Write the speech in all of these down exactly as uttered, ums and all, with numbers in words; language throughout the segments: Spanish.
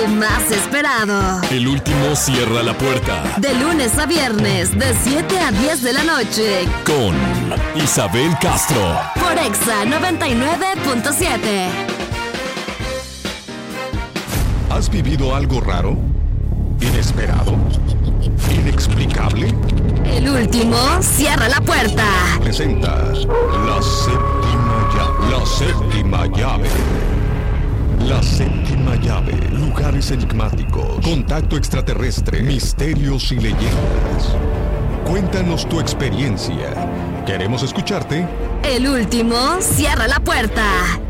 Más esperado. El último cierra la puerta. De lunes a viernes, de siete a diez de la noche. Con Isabel Castro. Por Exa noventa y nueve punto siete. ¿Has vivido algo raro? ¿Inesperado? ¿Inexplicable? El último cierra la puerta. Presenta la séptima llave. La séptima llave. La séptima llave. Lugares enigmáticos. Contacto extraterrestre. Misterios y leyendas. Cuéntanos tu experiencia. Queremos escucharte. El último cierra la puerta.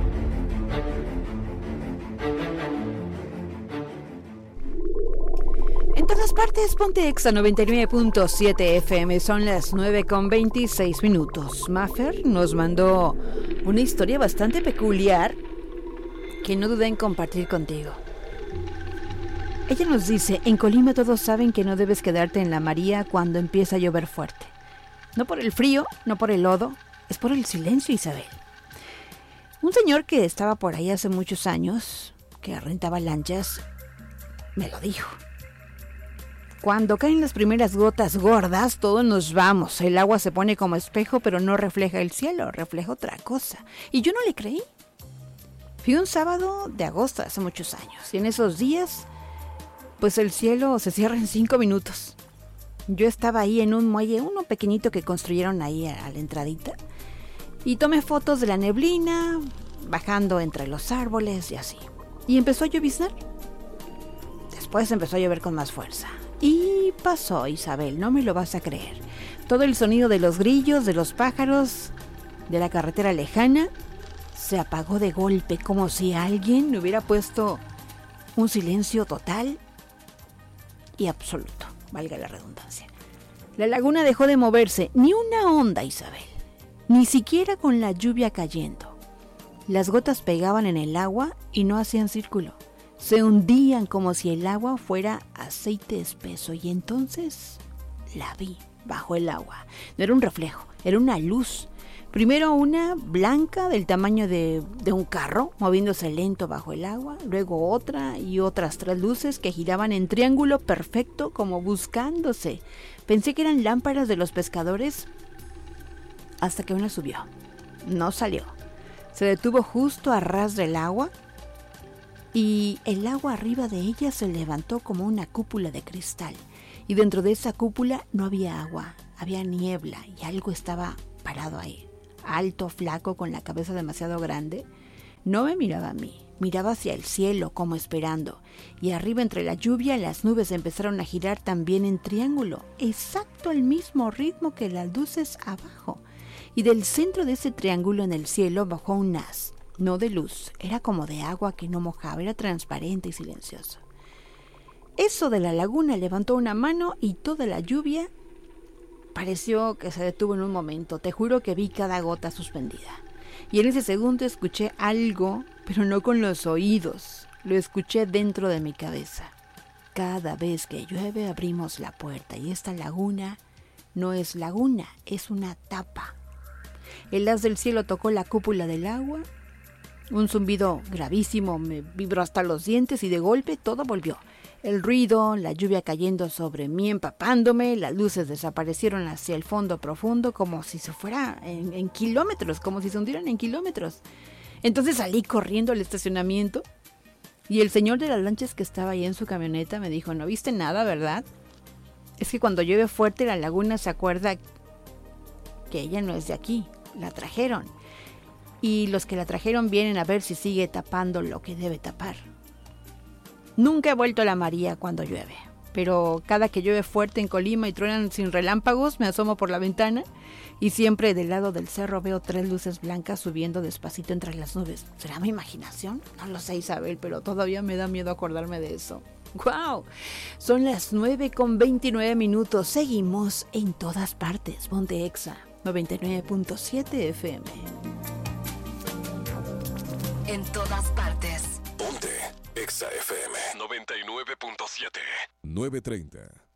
En todas partes, ponte Exa noventa y nueve punto siete F M. Son las nueve con veintiséis minutos. Maffer nos mandó una historia bastante peculiar que no dudé en compartir contigo. Ella nos dice: en Colima todos saben que no debes quedarte en la María cuando empieza a llover fuerte. No por el frío, no por el lodo, es por el silencio, Isabel. Un señor que estaba por ahí hace muchos años, que rentaba lanchas, me lo dijo. Cuando caen las primeras gotas gordas, todos nos vamos. El agua se pone como espejo, pero no refleja el cielo, refleja otra cosa. Y yo no le creí. Fui un sábado de agosto hace muchos años, y en esos días, pues el cielo se cierra en cinco minutos. Yo estaba ahí en un muelle, uno pequeñito que construyeron ahí a la entradita, y tomé fotos de la neblina, bajando entre los árboles y así. Y empezó a lloviznar. Después empezó a llover con más fuerza. Y pasó, Isabel, no me lo vas a creer. Todo el sonido de los grillos, de los pájaros, de la carretera lejana, se apagó de golpe, como si alguien hubiera puesto un silencio total y absoluto, valga la redundancia. La laguna dejó de moverse, ni una onda, Isabel, ni siquiera con la lluvia cayendo. Las gotas pegaban en el agua y no hacían círculo. Se hundían como si el agua fuera aceite espeso, y entonces la vi bajo el agua. No era un reflejo, era una luz. Primero una blanca del tamaño de, de un carro, moviéndose lento bajo el agua. Luego otra y otras tres luces que giraban en triángulo perfecto, como buscándose. Pensé que eran lámparas de los pescadores, hasta que una subió. No salió. Se detuvo justo a ras del agua, y el agua arriba de ella se levantó como una cúpula de cristal. Y dentro de esa cúpula no había agua, había niebla, y algo estaba parado ahí. Alto, flaco, con la cabeza demasiado grande. No me miraba a mí, miraba hacia el cielo como esperando. Y arriba, entre la lluvia, las nubes empezaron a girar también en triángulo, exacto al mismo ritmo que las luces abajo. Y del centro de ese triángulo en el cielo bajó un haz, no de luz, era como de agua que no mojaba, era transparente y silencioso. Eso de la laguna levantó una mano y toda la lluvia pareció que se detuvo en un momento. Te juro que vi cada gota suspendida. Y en ese segundo escuché algo, pero no con los oídos. Lo escuché dentro de mi cabeza. Cada vez que llueve abrimos la puerta, y esta laguna no es laguna, es una tapa. El haz del cielo tocó la cúpula del agua. Un zumbido gravísimo me vibró hasta los dientes, y de golpe todo volvió. El ruido, la lluvia cayendo sobre mí, empapándome, las luces desaparecieron hacia el fondo profundo, como si se fuera en, en kilómetros, como si se hundieran en kilómetros. Entonces salí corriendo al estacionamiento, y el señor de las lanchas que estaba ahí en su camioneta me dijo: ¿no viste nada, verdad? Es que cuando llueve fuerte la laguna se acuerda que ella no es de aquí, la trajeron. Y los que la trajeron vienen a ver si sigue tapando lo que debe tapar. Nunca he vuelto a la María cuando llueve, pero cada que llueve fuerte en Colima y truenan sin relámpagos, me asomo por la ventana y siempre del lado del cerro veo tres luces blancas subiendo despacito entre las nubes. ¿Será mi imaginación? No lo sé, Isabel, pero todavía me da miedo acordarme de eso. ¡Guau! Son las nueve con veintinueve minutos. Seguimos en todas partes. Ponte Exa noventa y nueve punto siete F M. En todas partes. Ponte Exa F M noventa y nueve punto siete. nueve treinta.